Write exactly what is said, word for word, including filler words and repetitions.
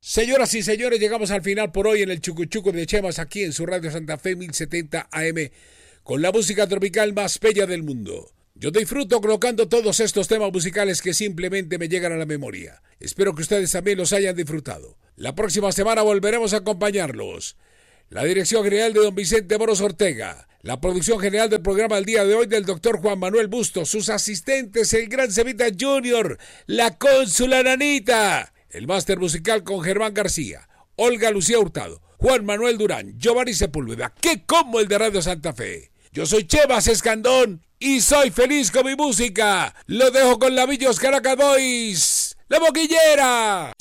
Señoras y señores, llegamos al final por hoy en el Chucuchuco de Chemas, aquí en su Radio Santa Fe mil setenta A M, con la música tropical más bella del mundo. Yo disfruto colocando todos estos temas musicales que simplemente me llegan a la memoria. Espero que ustedes también los hayan disfrutado. La próxima semana volveremos a acompañarlos. La dirección general de don Vicente Moros Ortega. La producción general del programa del día de hoy del doctor Juan Manuel Bustos. Sus asistentes, el gran Cevita Junior, la cónsula Nanita. El máster musical con Germán García, Olga Lucía Hurtado, Juan Manuel Durán, Giovanni Sepúlveda. ¡Qué como el de Radio Santa Fe! Yo soy Chevas Escandón y soy feliz con mi música. Lo dejo con la Villos Caracaboys, La Boquillera.